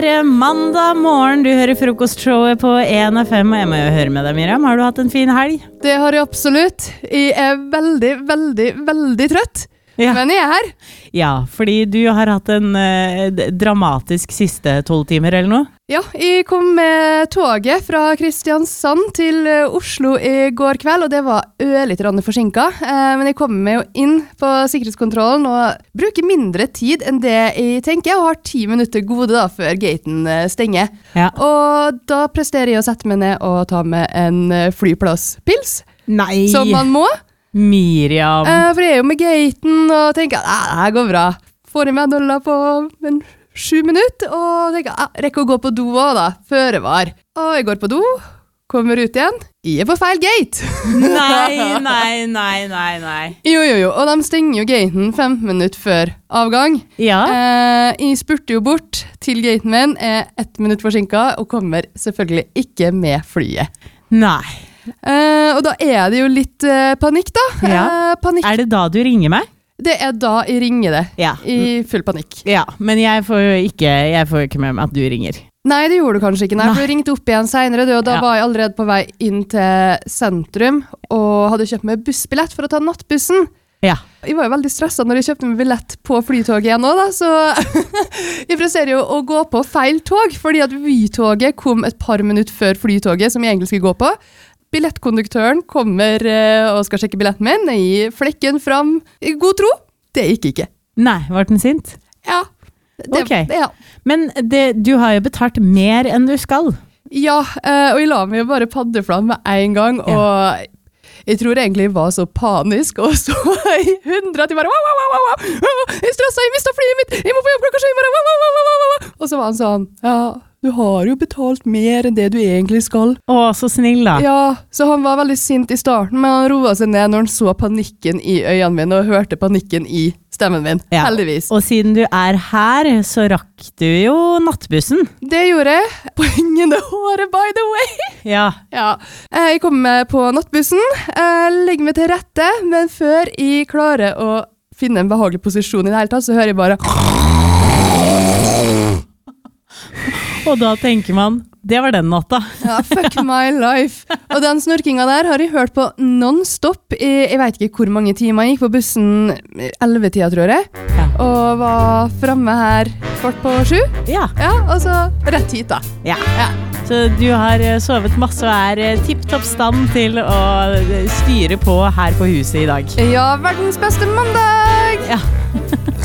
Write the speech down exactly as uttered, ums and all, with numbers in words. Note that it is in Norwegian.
er mandag morgen, du hører frokostshowet på en F M, og jeg må jo høre med deg, Miriam. Har du hatt en fin helg? Det har jeg absolutt. Jeg er veldig, veldig, veldig trøtt. Ja. Men jeg er her. Ja, fordi du har hatt en eh, dramatisk siste tolv timer eller noe? Ja, jeg kom med toget fra Kristiansand til Oslo i går kveld, og det var ørlite grann forsinket. Eh, men jeg kom med jo inn på sikkerhetskontrollen og bruker mindre tid enn det jeg tenker, og har ti minutter gode da, før gaten stenger. Ja. Og da presterer jeg å sette meg ned og ta med en flyplasspils. Nei! Som man må. Miriam. Eh, for jeg er jo med gaten og tenker at det her går bra. Får jeg med dollar på en sju minutter, og tenker at jeg rekker å gå på do også da, før jeg var. Og jeg går på do, kommer ut igjen. Jeg er på feil gate. Nei, nei, nei, nei, nei. Jo, jo, jo. Og de stenger jo gaten femten minutter før avgang. Ja. Eh, jeg spurte jo bort til gaten min, er ett minutt forsinket, og kommer selvfølgelig ikke med flyet. Nei. Uh, og da er det jo litt uh, panikk da. Ja. Uh, panikk. Er det da du ringer meg? Det er da jeg ringer det, ja. I full panikk. Ja, men jeg får jo ikke, jeg får ikke med meg at du ringer. Nei, det gjorde du kanskje ikke. Nei, nei. For du ringte opp igjen senere, og da ja. Var jeg allerede på vei inn til sentrum, og hadde kjøpt meg bussbillett for å ta nattbussen. Ja. Jeg var jo veldig stresset når jeg kjøpte meg billett på flytoget igjen nå, da, så jeg presterer jo å gå på feil tog, fordi at Vy-toget kom et par minutter før flytoget, som jeg egentlig skulle gå på. Billettkonduktøren kommer uh, og skal sjekke billetten min, i flekken fram, i god tro. Det gikk ikke. Nei, var den sint? Ja. Det, ok, det, ja. Men det, du har jo betalt mer enn du skal. Ja, uh, og jeg la meg jo bare paddeflam med en gang, ja. Og jeg tror egentlig jeg var så panisk, og så i hundre at jeg bare, wow, wow, wow, wow, jeg stresset, jeg mistet flyet mitt, jeg må på jobb klokka sju, wow, wow, wow, wow, wow. Og så var han sånn, ja, du har jo betalt mer enn det du egentlig skal. Å, så snill da. Ja, så han var veldig sint i starten, men han roet seg ned når han så panikken i øynene mine, og hørte panikken i stemmen min, ja. Heldigvis. Og siden du er her, så rakk du jo nattbussen. Det gjorde jeg. Poengende håret, by the way. Ja. Ja. Jeg kommer på nattbussen, legger meg til rette, men før jeg klarer å finne en behagelig posisjon i det hele tatt, så hører jeg bare... Og da tenker man, det var den natta. Ja, fuck my life. Og den snorkinga der har jeg hørt på non-stop i, jeg vet ikke hvor mange timer. Jeg gikk på bussen elleve tida, tror jeg. Ja. Og var fremme her kvart på sju. Ja. Ja, og så rett hit da. Ja. Ja. Så du har sovet masse og er tipp-topp stand til å styre på her på huset i dag. Ja, verdens beste mandag! Ja.